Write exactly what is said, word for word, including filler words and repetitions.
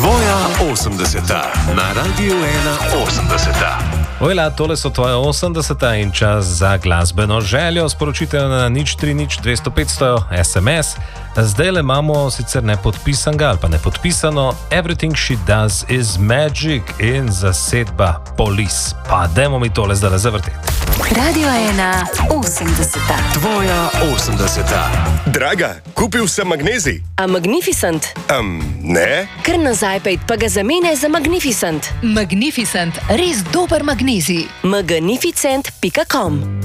Tvoja osemdeseta na Radiu ena osemdeseta. Ojla, tole so tvoje osemdeseta in čas za glasbeno željo. Sporočite na nič tri nič dvesto petsto es em es. Zdaj le imamo sicer nepodpisanega ali pa nepodpisano Everything She Does Is Magic in zasedba Police. Pa dajmo mi tole zdaj zavrteti. Radio ena osemdeseta. Tvoja osemdeseta. Draga, kupil sem magnezij. A Magnificent? Um, ne? Kar nazaj pejt, pa ga zamene za Magnificent. Magnificent, res dober magnezij. magnificent pika com